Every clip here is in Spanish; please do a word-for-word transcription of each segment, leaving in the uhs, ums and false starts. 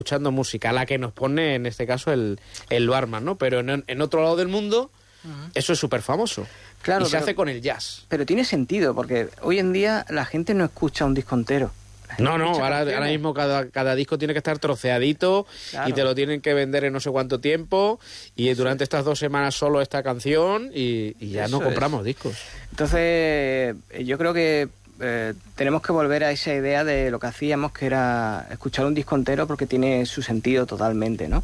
escuchando música, la que nos pone en este caso el, el barman, ¿no? Pero en, en otro lado del mundo uh-huh. eso es súper famoso. Claro, y se pero, hace con el jazz. Pero tiene sentido, porque hoy en día la gente no escucha un disco entero. No, no, ahora, ahora mismo cada, cada disco tiene que estar troceadito claro. y te lo tienen que vender en no sé cuánto tiempo y durante estas dos semanas solo esta canción y, y ya Eso no compramos es. discos. Entonces, yo creo que eh, tenemos que volver a esa idea de lo que hacíamos, que era escuchar un disco entero porque tiene su sentido totalmente, ¿no?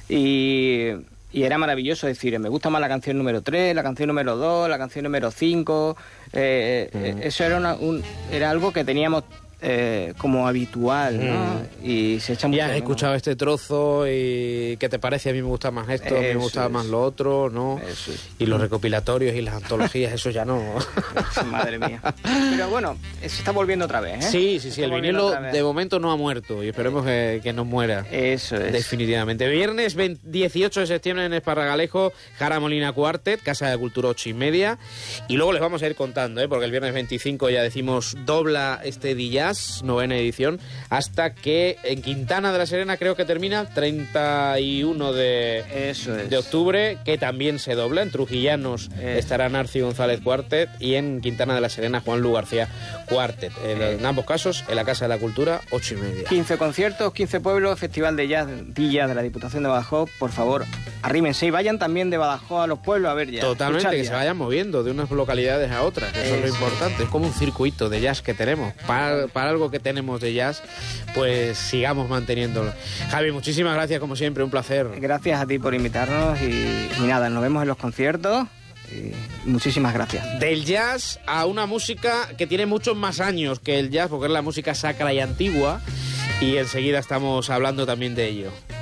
Y, y era maravilloso decir, me gusta más la canción número tres, la canción número dos, la canción número cinco. Eh, mm. eh, eso era, una, un, era algo que teníamos Eh, como habitual, ¿no? Mm. Y se echa mucho. Ya has escuchado este trozo y ¿qué te parece? A mí me gusta más esto, eso a mí me gustaba es. más lo otro, ¿no? Eso es. Y los recopilatorios y las antologías, eso ya no. Madre mía. Pero bueno, se está volviendo otra vez, ¿eh? Sí, sí, sí, el vinilo de momento no ha muerto y esperemos que, que no muera. Eso es. Definitivamente. Viernes dieciocho de septiembre en Esparragalejo, Jara Molina Quartet, Casa de Cultura ocho y media. Y luego les vamos a ir contando, ¿eh? Porque el viernes veinticinco ya decimos dobla este D J, novena edición, hasta que en Quintana de la Serena creo que termina treinta y uno de, Eso es. de octubre, que también se dobla. En Trujillanos es. estará Narci González Quartet y en Quintana de la Serena Juan Lu García Quartet. En, en ambos casos en la Casa de la Cultura, ocho y media. quince conciertos, quince pueblos, Festival de Jazz Villa de la Diputación de Badajoz. Por favor, arrímense y vayan también de Badajoz a los pueblos a ver jazz. Totalmente, que jazz. se vayan moviendo de unas localidades a otras, que eso es lo importante. Es como un circuito de jazz que tenemos. Para, para algo que tenemos de jazz, pues sigamos manteniéndolo. Javi, muchísimas gracias como siempre, un placer. Gracias a ti por invitarnos y, y nada, nos vemos en los conciertos y muchísimas gracias. Del jazz a una música que tiene muchos más años que el jazz, porque es la música sacra y antigua, y enseguida estamos hablando también de ello.